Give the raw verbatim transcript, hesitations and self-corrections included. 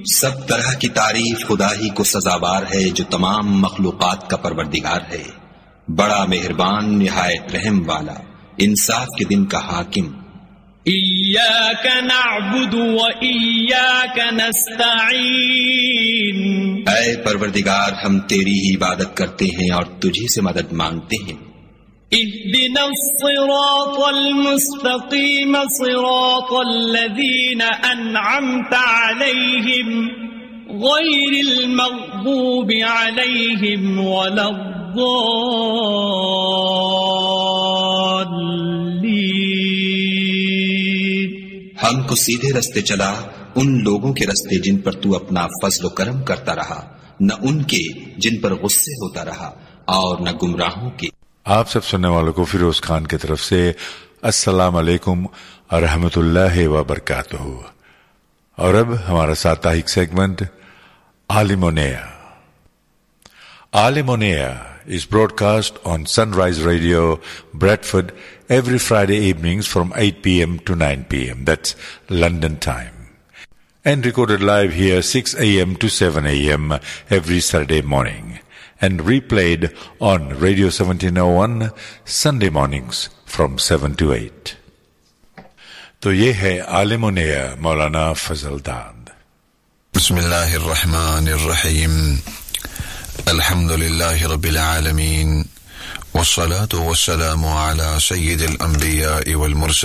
سب طرح کی تعریف خدا ہی کو سزاوار ہے جو تمام مخلوقات کا پروردگار ہے، بڑا مہربان، نہایت رحم والا، انصاف کے دن کا حاکم۔ ایاک نعبد و ایاک نستعین، اے پروردگار ہم تیری ہی عبادت کرتے ہیں اور تجھی سے مدد مانگتے ہیں۔ اهدنا الصراط المستقيم صراط الذين أنعمت عليهم غير المغضوب عليهم ولا الضالين۔ ہم کو سیدھے رستے چلا، ان لوگوں کے رستے جن پر تو اپنا فضل و کرم کرتا رہا، نہ ان کے جن پر غصے ہوتا رہا، اور نہ گمراہوں کے۔ آپ سب سننے والوں کو فیروز خان کی طرف سے السلام علیکم ورحمۃ اللہ وبرکاتہ۔ اور اب ہمارا ساتاہک سیگمنٹ عالم و نیا۔ عالم و نیا is broadcast on Sunrise Radio, Bradford, every Friday evenings from eight p.m. to nine p.m. That's London time. And recorded live here six a.m. to seven a.m. every Saturday morning. And replayed on Radio seventeen oh one Sunday mornings from seven to eight. تو یہ ہے عالم و نیا مولانا فضل داد۔ بسم اللہ الرحمن الرحیم، الحمد للہ رب العالمین، والصلاة والسلام على سید الانبیاء والمرسلین